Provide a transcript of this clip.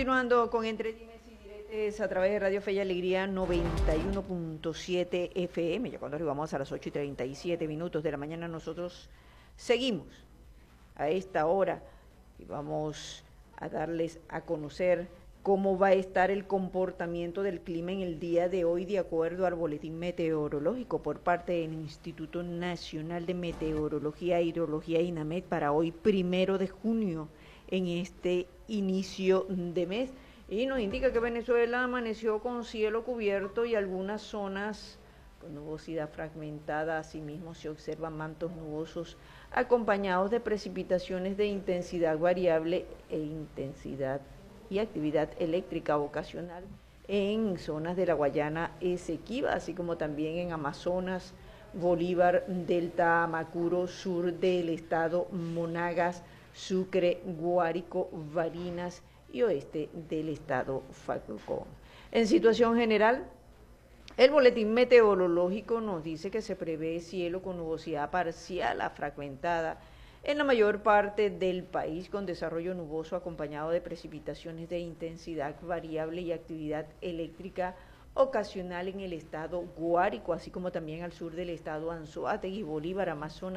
Continuando con Entre Dimes y Diretes a través de Radio Fe y Alegría 91.7 FM. Ya cuando arribamos a las 8:37 de la mañana, nosotros seguimos a esta hora y vamos a darles a conocer cómo va a estar el comportamiento del clima en el día de hoy de acuerdo al boletín meteorológico por parte del Instituto Nacional de Meteorología e Hidrología INAMED para hoy 1 de junio en este inicio de mes, y nos indica que Venezuela amaneció con cielo cubierto y algunas zonas con nubosidad fragmentada. Asimismo se observan mantos nubosos acompañados de precipitaciones de intensidad variable e intensidad y actividad eléctrica ocasional en zonas de la Guayana Esequiba, así como también en Amazonas, Bolívar, Delta Amacuro, sur del estado Monagas, Sucre, Guárico, Barinas y oeste del estado Falcón. En situación general, el boletín meteorológico nos dice que se prevé cielo con nubosidad parcial a fragmentada en la mayor parte del país, con desarrollo nuboso acompañado de precipitaciones de intensidad variable y actividad eléctrica ocasional en el estado Guárico, así como también al sur del estado Anzoátegui, Bolívar, Amazonas,